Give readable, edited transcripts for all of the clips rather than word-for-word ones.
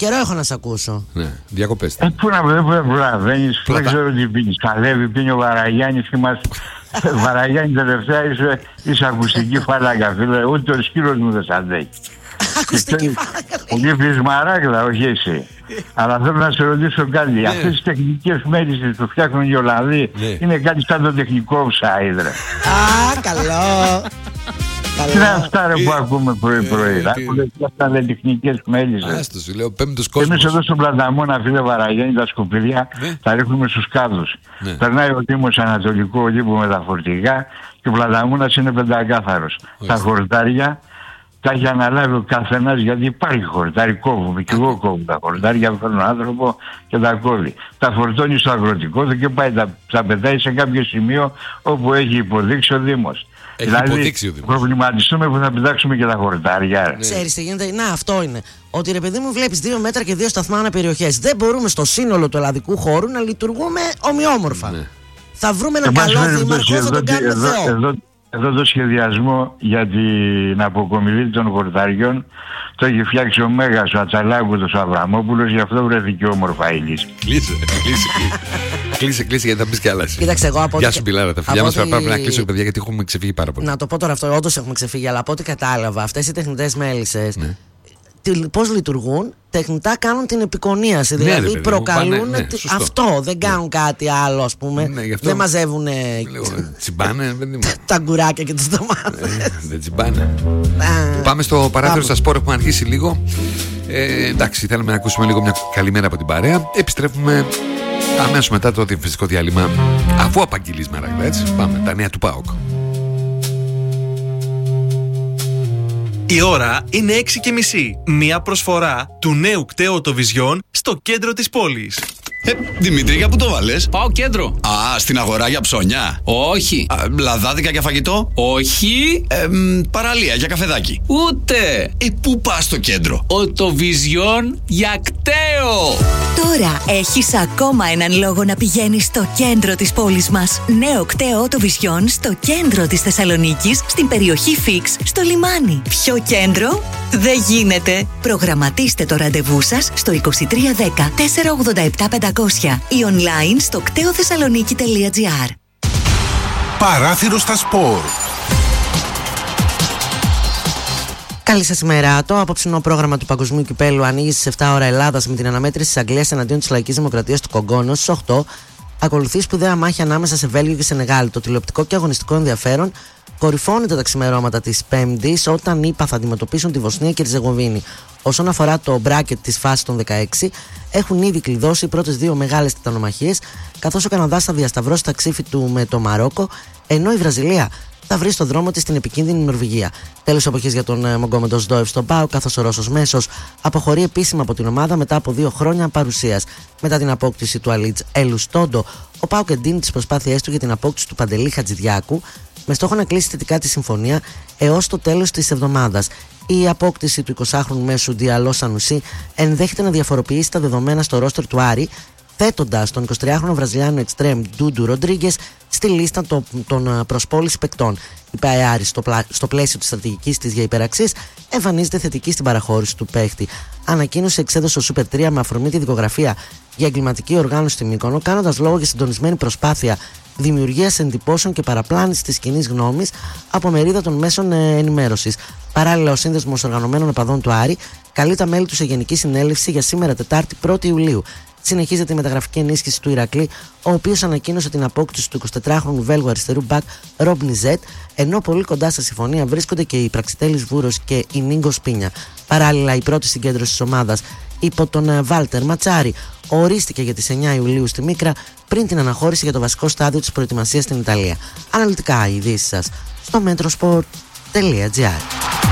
Καιρό έχω να σε ακούσω. Ναι, διακοπές. Πού να προλαβαίνεις, δεν ξέρω τι πίνεις. Καλεύει, πίνει ο Βαραγιάννης και μας... Βαραγιάννη τελευταία είσαι ακουστική φάλαγγα, φίλε. Ούτε ο σκύλος μου δεν σ' αντέχει. Ακουστική φάλαγγα. Ο Γύφης Μαράγκλα, όχι εσύ. Αλλά θέλω να σε ρωτήσω κάτι. Αυτές τις τεχνικές μέλισσες που φτιάχνουν οι Ολλανδοί είναι κάτι σαν το τεχνικό offside, ρε. Α, καλό. Τι είναι αυτά, ρε, που ακούμε πρωί-πρωί. Άκουλες και αυτά είναι τεχνικές μέλισσες. Άστο, σου λέω, πέμπτος κόσμος. Εμείς εδώ στον Πλαταμόνα, φίλε Βαραγιάννη, τα σκουπίδια τα ρίχνουμε στους κάδους. Περνάει ο Δήμος Ανατολικό Λίπο με τα φορτηγά και ο Πλαταμόνας είναι πεντακάθαρος. Τα χορτάρια τα έχει αναλάβει ο καθένας, γιατί υπάρχει χορτάρι, κόβουμε και εγώ κόβω τα χορτάρια, φέρνω άνθρωπο και τα κόβει. Τα φορτώνει στο αγροτικό και πάει, τα πετάει σε κάποιο σημείο όπου έχει υποδείξει ο Δήμος. Δηλαδή, προβληματιστούμε που θα πετάξουμε και τα χορτάρια. Ξέρεις τι γίνεται, να αυτό είναι. Ότι ρε παιδί μου, βλέπεις 2 μέτρα και 2 σταθμά αναπεριοχές. Δεν μπορούμε στο σύνολο του ελλαδικού χώρου να λειτουργούμε ομοιόμορφα. Θα βρούμε έναν καλό δήμαρχο, θα τον κάνουμε Θεό. Εδώ το σχεδιασμό για την αποκομιδή των χορταριών το έχει φτιάξει ο Μέγας, ο Ατσαλάκουδος, ο Αβραμόπουλος, γι' αυτό βρέθηκε όμορφα η λύση. Κλείσε, γιατί θα πεις κι άλλα. Κοίταξε, εγώ από Γεια σου, Πιλάρα, τα φιλιά μας πρέπει να κλείσουμε, παιδιά, γιατί έχουμε ξεφύγει πάρα πολύ. Να το πω τώρα αυτό, όντως έχουμε ξεφύγει, αλλά από ό,τι κατάλαβα, αυτές οι τεχνητές μέλισσες πώς λειτουργούν, τεχνητά κάνουν την επικονίαση. Δηλαδή προκαλούν αυτό, δεν κάνουν κάτι άλλο, ας πούμε. Δεν μαζεύουν τσιμπάνε, τα γκουράκια και τις ντομάτες. Δεν τσιμπάνε. Πάμε στο παράθυρο στα σπορ, έχουμε αρχίσει λίγο. Εντάξει, θέλουμε να ακούσουμε λίγο μια καλημέρα από την παρέα. Επιστρέφουμε αμέσως μετά το διαφημιστικό διάλειμμα, αφού απαγγείλεις Μαράγκλα, έτσι. Πάμε, τα νέα του ΠΑΟΚ. Η ώρα είναι 6:30. Μια προσφορά του νέου κταίου Οτοβιζιόν στο κέντρο της πόλης. Δημήτρη, για πού το βάλες? Πάω κέντρο. Α, στην αγορά για ψώνια. Όχι. Λαδάδικα για φαγητό. Όχι. Παραλία για καφεδάκι. Ούτε. Πού πας στο κέντρο? Οτοβιζιόν για κταίο. Τώρα έχεις ακόμα έναν λόγο να πηγαίνεις στο κέντρο της πόλης μας. Νέο κταίο Οτοβιζιόν στο κέντρο της Θεσσαλονίκης, στην περιοχή Φίξ, στο λιμάνι. Ποιο κέντρο? Δεν γίνεται. Προγραμματίστε το ραντεβού σας στο 2310 487 500 ή online στο κτεοθεσσαλονίκη.gr. Παράθυρο στα σπορ. Καλή σας ημέρα. Το απόψινό πρόγραμμα του Παγκοσμίου Κυπέλλου ανοίγει στις 7 ώρα Ελλάδας με την αναμέτρηση της Αγγλίας εναντίον της Λαϊκής Δημοκρατίας του Κογκόνο. Στις 8 ακολουθεί σπουδαία μάχη ανάμεσα σε Βέλγιο και Σενεγάλη. Το τηλεοπτικό και αγωνιστικό ενδιαφέρον κορυφώνεται τα ξημερώματα της Πέμπτης, όταν οι ΙΠΑ θα αντιμετωπίσουν τη Βοσνία και τη Ριζεγοβίνη. Όσον αφορά το μπράκετ της φάσης των 16, έχουν ήδη κλειδώσει οι πρώτες 2 μεγάλες τιτανομαχίες, καθώς ο Καναδάς θα διασταυρώσει τα ξύφη του με το Μαρόκο, ενώ η Βραζιλία θα βρει στο δρόμο της στην επικίνδυνη Νορβηγία. Τέλος εποχής για τον Μογκόμεντος Ντόεφ στον ΠΑΟΚ, καθώς ο Ρώσος Μέσος αποχωρεί επίσημα από την ομάδα μετά από 2 χρόνια παρουσίας. Μετά την απόκτηση του Αλίτς Ελουστόντο, ο ΠΑΟΚ εντείνει τις προσπάθειές του για την απόκτηση του Παντελή Χατζηδιάκου, με στόχο να κλείσει θετικά τη συμφωνία έως το τέλος της εβδομάδας. Η απόκτηση του 20χρονου μέσου Διαλό Σανουσί ενδέχεται να διαφοροποιήσει τα δεδομένα στο ρόστερ του Άρη, θέτοντας τον 23χρονο Βραζιλιάνο εξτρέμ Ντούντου Ροντρίγκες στη λίστα των προσπόληση παικτών. Η ΠΑΕ στο πλαίσιο της στρατηγικής της για υπεραξίες εμφανίζεται θετική στην παραχώρηση του παίχτη. Ανακοίνωση εξέδωσε ο Super 3 με αφορμή τη δικογραφία για εγκληματική οργάνωση στη Μύκονο, κάνοντας λόγο για συντονισμένη προσπάθεια δημιουργίας εντυπώσεων και παραπλάνησης της κοινής γνώμης από μερίδα των μέσων ενημέρωσης. Παράλληλα, ο Σύνδεσμος Οργανωμένων Οπαδών του Άρη καλεί τα μέλη του σε γενική συνέλευση για σήμερα Τετάρτη 1η Ιουλίου. Συνεχίζεται η μεταγραφική ενίσχυση του Ηρακλή, ο οποίος ανακοίνωσε την απόκτηση του 24χρονου Βέλγου αριστερού μπακ Ρομπ Νιζέτ, ενώ πολύ κοντά στα συμφωνία βρίσκονται και οι Πραξιτέλης Βούρος και η Νίγκο Σπίνια. Παράλληλα, η πρώτη συγκέντρωση της ομάδας υπό τον Βάλτερ Ματσάρη ορίστηκε για τις 9 Ιουλίου στη Μίκρα, πριν την αναχώρηση για το βασικό στάδιο της προετοιμασίας στην Ιταλία. Αναλυτικά οι ειδήσεις σας στο metrosport.gr.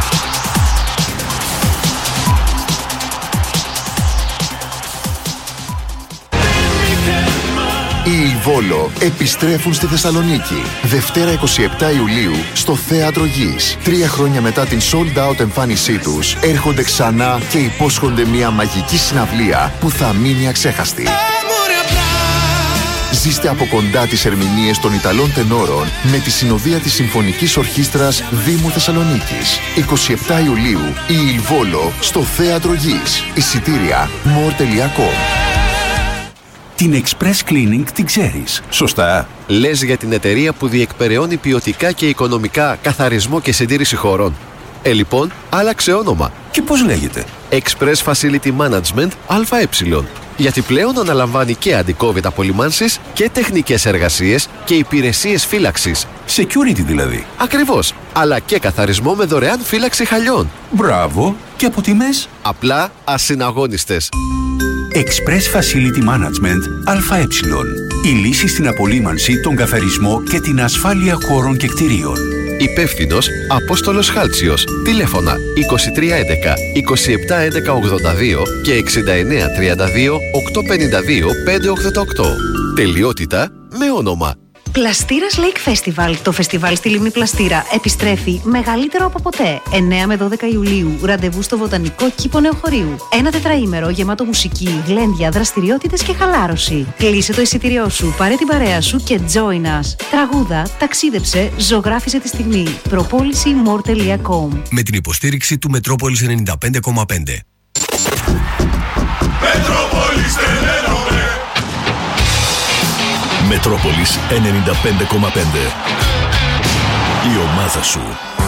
Οι Βόλο επιστρέφουν στη Θεσσαλονίκη. Δευτέρα 27 Ιουλίου στο Θέατρο Γης. 3 χρόνια μετά την sold out εμφάνισή τους, έρχονται ξανά και υπόσχονται μια μαγική συναυλία που θα μείνει αξέχαστη. Ζήστε από κοντά τις ερμηνείες των Ιταλών τενόρων με τη συνοδεία της Συμφωνικής Ορχήστρας Δήμου Θεσσαλονίκης. 27 Ιουλίου, η Ιλβόλο στο Θέατρο Γης. Εισιτήρια more.com. Την Express Cleaning την ξέρεις, σωστά? Λες για την εταιρεία που διεκπεραιώνει ποιοτικά και οικονομικά καθαρισμό και συντήρηση χωρών. Λοιπόν, άλλαξε όνομα. Και πώς λέγεται? Express Facility Management ΑΕ. Γιατί πλέον αναλαμβάνει και αντικόβιτ απολυμάνσεις και τεχνικές εργασίες και υπηρεσίες φύλαξης. Security δηλαδή. Ακριβώς. Αλλά και καθαρισμό με δωρεάν φύλαξη χαλιών. Μπράβο. Και από τιμές? Απλά ασυναγώνιστες. Express Facility Management ΑΕ. Η λύση στην απολύμανση, τον καθαρισμό και την ασφάλεια χώρων και κτηρίων. Υπεύθυνος Απόστολος Χάλτσιος. Τηλέφωνα 2311 271182 και 6932 852 588. Τελειότητα με όνομα. Πλαστήρας Lake Festival. Το φεστιβάλ στη Λίμνη Πλαστήρα επιστρέφει μεγαλύτερο από ποτέ. 9 με 12 Ιουλίου. Ραντεβού στο Βοτανικό Κήπο Νεοχωρίου. Ένα τετραήμερο γεμάτο μουσική, γλέντια, δραστηριότητες και χαλάρωση. Κλείσε το εισιτήριό σου, πάρε την παρέα σου και join us. Τραγούδα, ταξίδεψε, ζωγράφισε τη στιγμή. Προπόληση more.com. Με την υποστήριξη του Μετρόπολης 95,5. Μετρόπολης 95,5. Η ομάδα σου.